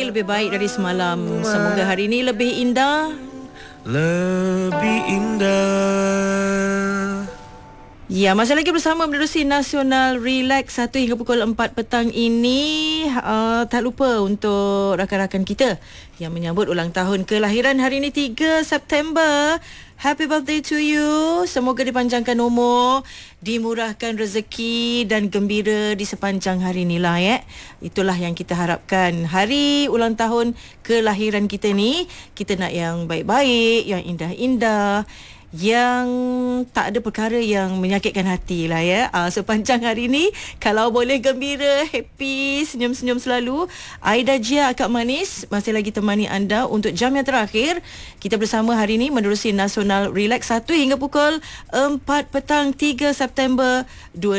lebih baik dari semalam. Semoga hari ini lebih indah. Lebih indah. Ya, masih lagi bersama Menerusi Nasional Relax 1 hingga pukul 4 petang ini. Tak lupa untuk rakan-rakan kita yang menyambut ulang tahun kelahiran hari ini 3 September. Happy birthday to you. Semoga dipanjangkan umur, dimurahkan rezeki dan gembira di sepanjang hari ni lah ya. Itulah yang kita harapkan. Hari ulang tahun kelahiran kita ni, kita nak yang baik-baik, yang indah-indah, yang tak ada perkara yang menyakitkan hati lah ya. Sepanjang hari ni, kalau boleh gembira, happy, senyum-senyum selalu. Aida Jia, Akak Manis masih lagi temani anda untuk jam yang terakhir. Kita bersama hari ini Menerusi Nasional Relax 1 hingga pukul 4 petang 3 September 2023.